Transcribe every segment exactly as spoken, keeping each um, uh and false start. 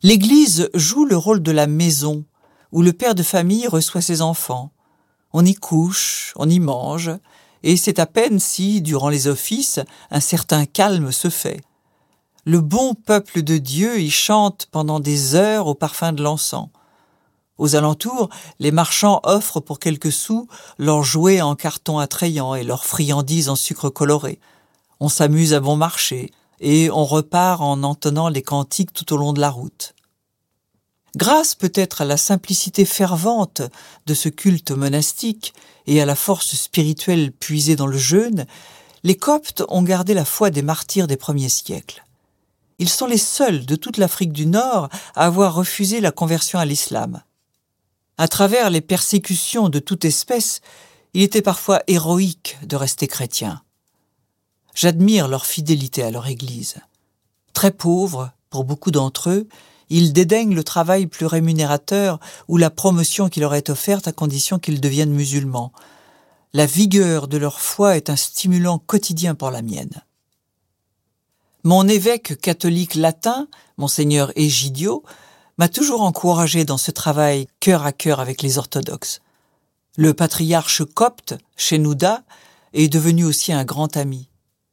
L'Église joue le rôle de la maison où le père de famille reçoit ses enfants. On y couche, on y mange, et c'est à peine si, durant les offices, un certain calme se fait. Le bon peuple de Dieu y chante pendant des heures au parfum de l'encens. Aux alentours, les marchands offrent pour quelques sous leurs jouets en carton attrayant et leurs friandises en sucre coloré. On s'amuse à bon marché et on repart en entonnant les cantiques tout au long de la route. Grâce peut-être à la simplicité fervente de ce culte monastique et à la force spirituelle puisée dans le jeûne, les Coptes ont gardé la foi des martyrs des premiers siècles. Ils sont les seuls de toute l'Afrique du Nord à avoir refusé la conversion à l'islam. À travers les persécutions de toute espèce, il était parfois héroïque de rester chrétien. J'admire leur fidélité à leur Église. Très pauvres, pour beaucoup d'entre eux, ils dédaignent le travail plus rémunérateur ou la promotion qui leur est offerte à condition qu'ils deviennent musulmans. La vigueur de leur foi est un stimulant quotidien pour la mienne. Mon évêque catholique latin, Monseigneur Egidio, m'a toujours encouragé dans ce travail cœur à cœur avec les orthodoxes. Le patriarche copte, Shenouda, est devenu aussi un grand ami.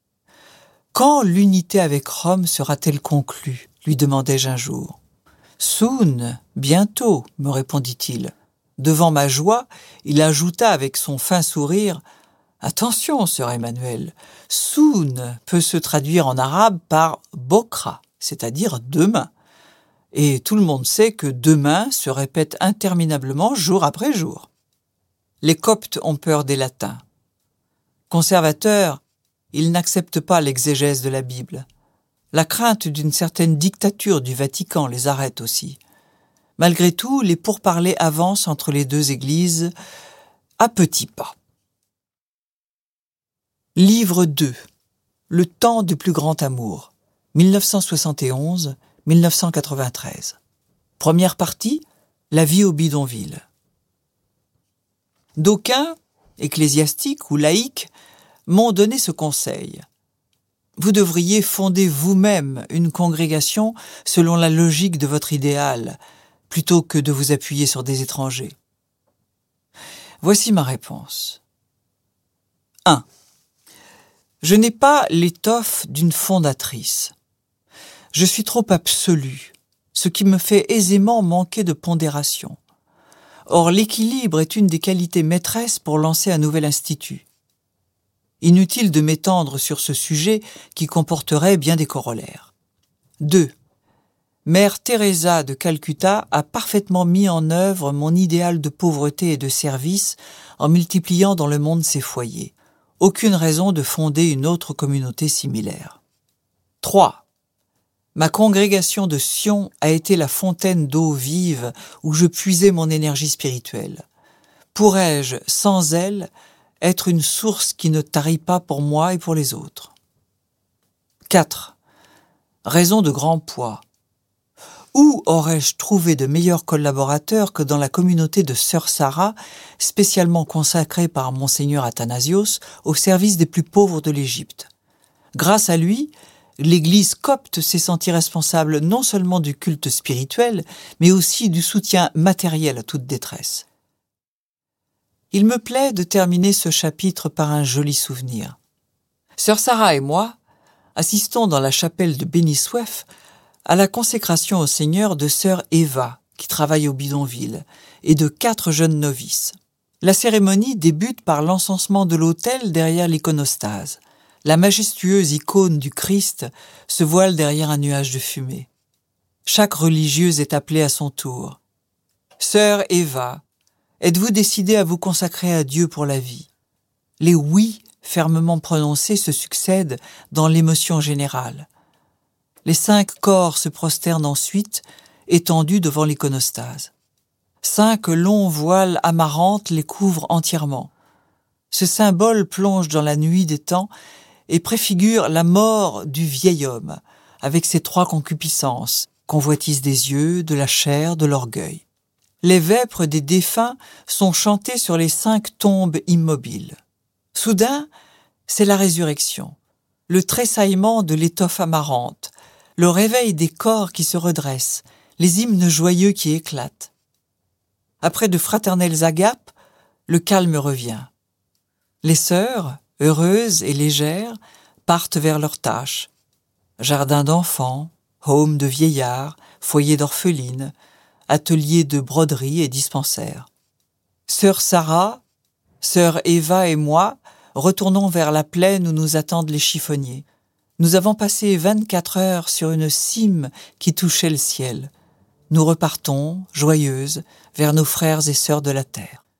« Quand l'unité avec Rome sera-t-elle conclue ?» lui demandai-je un jour. « Soon, bientôt, me répondit-il. Devant ma joie, il ajouta avec son fin sourire « Attention, sœur Emmanuel, soon peut se traduire en arabe par bokra, c'est-à-dire demain. Et tout le monde sait que demain se répète interminablement jour après jour. Les Coptes ont peur des latins. Conservateurs, ils n'acceptent pas l'exégèse de la Bible. La crainte d'une certaine dictature du Vatican les arrête aussi. Malgré tout, les pourparlers avancent entre les deux églises à petits pas. Livre deux. Le temps du plus grand amour. mille neuf cent soixante et onze à mille neuf cent quatre-vingt-treize. Première partie, la vie au bidonville. D'aucuns, ecclésiastiques ou laïcs, m'ont donné ce conseil. Vous devriez fonder vous-même une congrégation selon la logique de votre idéal, plutôt que de vous appuyer sur des étrangers. Voici ma réponse. un. Je n'ai pas l'étoffe d'une fondatrice. Je suis trop absolu, ce qui me fait aisément manquer de pondération. Or, l'équilibre est une des qualités maîtresses pour lancer un nouvel institut. Inutile de m'étendre sur ce sujet qui comporterait bien des corollaires. deux. Mère Teresa de Calcutta a parfaitement mis en œuvre mon idéal de pauvreté et de service en multipliant dans le monde ses foyers. Aucune raison de fonder une autre communauté similaire. trois. Ma congrégation de Sion a été la fontaine d'eau vive où je puisais mon énergie spirituelle. Pourrais-je, sans elle, être une source qui ne tarit pas pour moi et pour les autres? quatre. Raison de grand poids. Où aurais-je trouvé de meilleurs collaborateurs que dans la communauté de Sœur Sarah, spécialement consacrée par Monseigneur Athanasios au service des plus pauvres de l'Égypte? Grâce à lui, l'Église copte s'est sentie responsable non seulement du culte spirituel, mais aussi du soutien matériel à toute détresse. Il me plaît de terminer ce chapitre par un joli souvenir. Sœur Sarah et moi assistons dans la chapelle de Bénisouef à la consécration au Seigneur de sœur Eva, qui travaille au bidonville, et de quatre jeunes novices. La cérémonie débute par l'encensement de l'autel derrière l'iconostase. La majestueuse icône du Christ se voile derrière un nuage de fumée. Chaque religieuse est appelée à son tour. « Sœur Eva, êtes-vous décidée à vous consacrer à Dieu pour la vie ?» Les « oui » fermement prononcés se succèdent dans l'émotion générale. Les cinq corps se prosternent ensuite, étendus devant l'iconostase. Cinq longs voiles amarantes les couvrent entièrement. Ce symbole plonge dans la nuit des temps et préfigure la mort du vieil homme, avec ses trois concupiscences, convoitise des yeux, de la chair, de l'orgueil. Les vêpres des défunts sont chantées sur les cinq tombes immobiles. Soudain, c'est la résurrection, le tressaillement de l'étoffe amarante, le réveil des corps qui se redressent, les hymnes joyeux qui éclatent. Après de fraternelles agapes, le calme revient. Les sœurs, heureuses et légères, partent vers leurs tâches. Jardin d'enfants, home de vieillards, foyer d'orphelines, atelier de broderie et dispensaire. Sœur Sarah, sœur Eva et moi retournons vers la plaine où nous attendent les chiffonniers. Nous avons passé vingt-quatre heures sur une cime qui touchait le ciel. Nous repartons, joyeuses, vers nos frères et sœurs de la terre.